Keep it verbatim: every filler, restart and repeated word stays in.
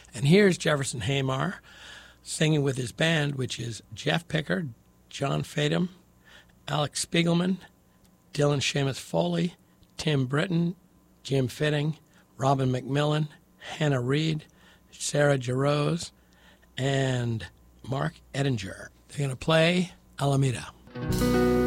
And here's Jefferson Haymar singing with his band, which is Jeff Pickard, John Fadum, Alex Spiegelman, Dylan Seamus Foley, Tim Britton, Jim Fitting, Robin McMillan, Hannah Reed, Sarah Jarose, and Mark Edinger. They're going to play Alameda.